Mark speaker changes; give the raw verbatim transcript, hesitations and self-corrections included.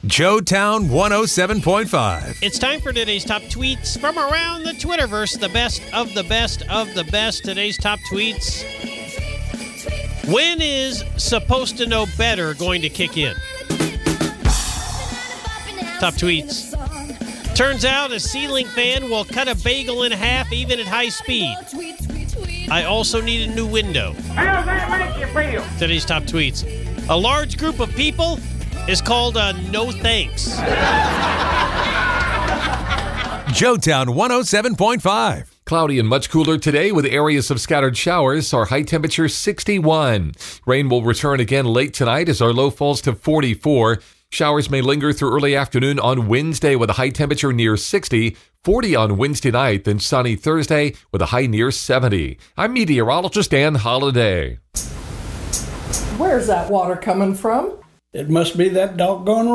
Speaker 1: Joetown one oh seven point five.
Speaker 2: It's time for today's top tweets from around the Twitterverse. The best of the best of the best. Today's top tweets. When is Supposed to Know Better going to kick in? Top tweets. Turns out a ceiling fan will cut a bagel in half even at high speed. I also need a new window.
Speaker 3: How does that make you feel?
Speaker 2: Today's top tweets. A large group of people is called a no thanks.
Speaker 1: Joetown one oh seven point five.
Speaker 4: Cloudy and much cooler today with areas of scattered showers. Our high temperature sixty-one. Rain will return again late tonight as our low falls to forty-four. Showers may linger through early afternoon on Wednesday with a high temperature near sixty. forty on Wednesday night, then sunny Thursday with a high near seventy. I'm meteorologist Dan Holliday.
Speaker 5: Where's that water coming from?
Speaker 6: It must be that doggone